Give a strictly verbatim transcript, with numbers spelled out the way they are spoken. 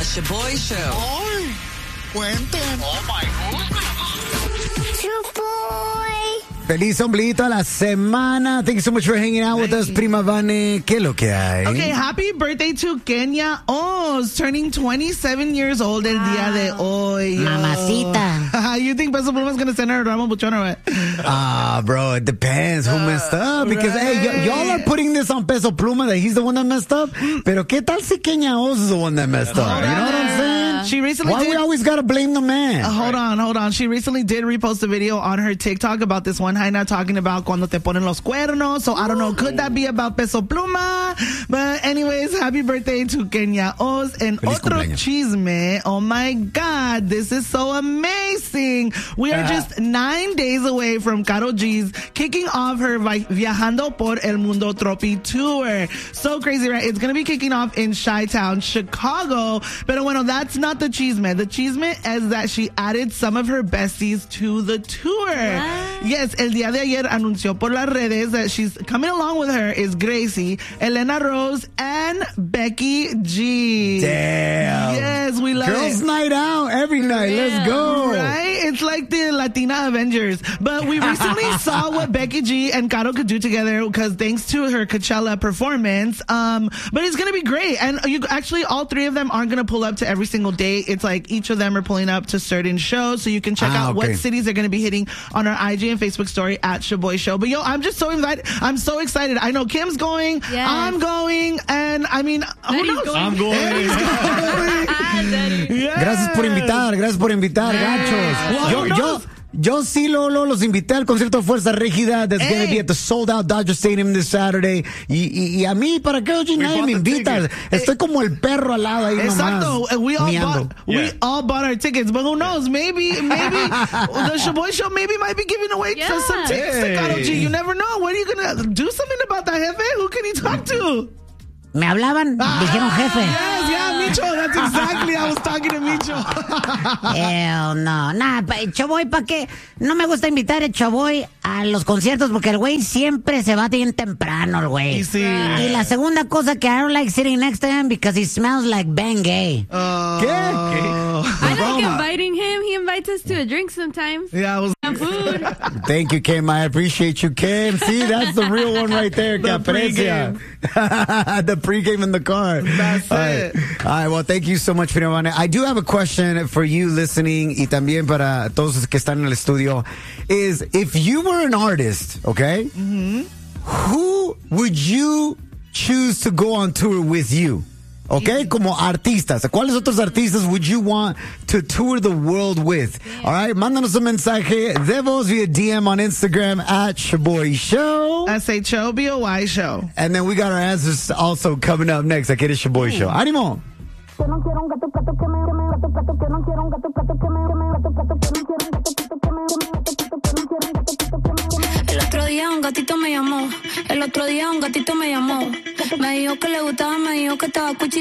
Shaboy Show. ¡Ay! Cuenten. Oh my goodness. Shaboy. Feliz ombliguito a la semana. Thank you so much for hanging out with us, Prima Vane. ¿Qué es lo que hay? Okay, happy birthday to Kenya Oz, turning twenty-seven years old el día de hoy. Mamacita. You think Peso Pluma is going to send her a Ramo Buchon or what? Ah, bro, it depends who messed up. Because, right. hey, y- y'all are putting this on Peso Pluma that he's the one that messed up. Pero ¿qué tal si Kenya Oz is the one that messed up? You know what I'm saying? She recently Why did, we always gotta blame the man? Uh, hold on, hold on. She recently did repost a video on her TikTok about this one Jaina talking about cuando te ponen los cuernos. So I don't know, could that be about Peso Pluma? But anyways, happy birthday to Kenya Oz. And Feliz otro cumpleaños. chisme. Oh my God, this is so amazing. We are Uh-huh. just nine days away from Karol G's kicking off her vi- Viajando por el Mundo Tropi tour. So crazy, right? It's going to be kicking off in Chi-Town, Chicago. Pero bueno, that's not the chisme. The chisme is that she added some of her besties to the tour. What? Yes, el día de ayer anunció por las redes that she's coming along with her is Gracie, Elena Rose, and Becky G. Damn. Yes, we love Girls it. night out every night. Let's go. Right? It's like the Latina Avengers. But we recently saw what Becky G and Karol could do together because thanks to her Coachella performance. Um, but it's going to be great. And you actually, all three of them aren't going to pull up to every single date. It's like each of them are pulling up to certain shows. So you can check Ah, out okay. what cities they're going to be hitting on our I G and Facebook story at Shaboy Show. But yo, I'm just so excited. I'm so excited. I know Kim's going. Yes. I'm going. And I mean, who Daddy's knows? going. I'm going. Daddy's going. Ah, Daddy. Yes. Gracias por invitar, gracias por invitar, gachos. Well, Yo, who yo, knows? yo sí, Lolo, los invité al concierto de Fuerza Régida that's going to Hey. be at the sold-out Dodger Stadium this Saturday. Y, y, y a mí, ¿para qué oye nadie bought me the invita? Estoy como el perro al lado ahí Exacto. nomás. And we all miando. bought we Yeah. all bought our tickets, but who knows? Maybe maybe the Shaboy Show maybe might be giving away Yeah. some, some tickets to Karol G. Hey. You never know. What are you gonna do something about that, Jefe? Who can he talk to? Me hablaban, dijeron jefe. Yes, yeah, Micho. That's exactly. I was talking to Micho. Hell no. Nah, pa- Chaboy, ¿para qué? No me gusta invitar a Chaboy a los conciertos porque el güey siempre se va bien temprano, el güey. Y sí. Y la segunda cosa que I don't like sitting next to him because he smells like Bengay. Uh, ¿Qué? I like inviting him. He invites us to a drink sometimes. Yeah, I was. And food. Thank you, Kim. I appreciate you, Kim. See, that's the real one right there. Que The aprecia. The pregame in the car. That's All it. right. All right. Well, thank you so much, Prima Vane. I do have a question for you listening y también para todos los que están en el estudio. Is if you were an artist, okay, Mm-hmm. who would you choose to go on tour with you? Okay, como artistas. ¿Cuáles otros artistas would you want to tour the world with? All right, mándanos un mensaje de voz via D M on Instagram at Shaboy Show. S H O B O Y Show. And then we got our answers also coming up next. Aquí es Shaboy Show. ¡Ánimo! Yo no quiero un gato, gato que me, que me, gato, gato, que no quiero un gato, gato que me, que me, gato, gato que no quiero un gato, gato que me, que me, gato, gato que no quiero un gato, gato que me, que me. El otro día un gatito me llamó, el otro día un gatito me llamó, me dijo que le gustaba, me dijo que estaba cuchi.